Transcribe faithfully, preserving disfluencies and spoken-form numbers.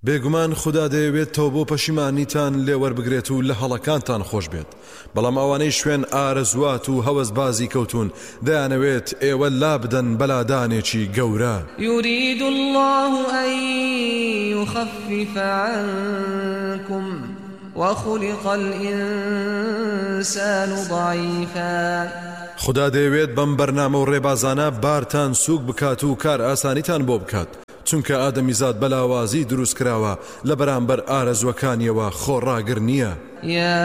بێگومان خوددا دەیەوێتەوە بۆ پەشیمانیتان لێوەربگرێت و لە هەڵەکانتان خۆش بێت بەڵام ئەوانەی شوێن ئارەزوات و هەوەس بازی کەوتون دەیانەوێت ئێوە لا بدەن بەلادانێکی گەورە يريد الله أن يخفف عنكم وخلق الإنسان ضعيفا خوددا دەیەوێت بەم بەرنامە و ڕێبازانە بارتان سووک بکات و کار ئاسانیتان بۆ بکات چونکە ئادەمیزاد بەلاوازی دروست کراوە لە بەرامبەر ئارەزوەکانیەوە خۆڕاگر نییە.